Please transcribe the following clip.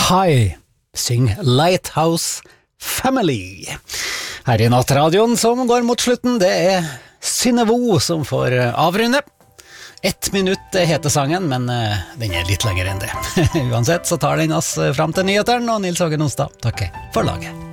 High syng Lighthouse Family. Her i nattradioen som går mot slutten, det er Synnøve som får avrunde. 1 minutt heter sangen, men den er litt lenger enn det. Uansett så tar den oss fram til nyheteren, og Nils Åge Nonstad takker for laget.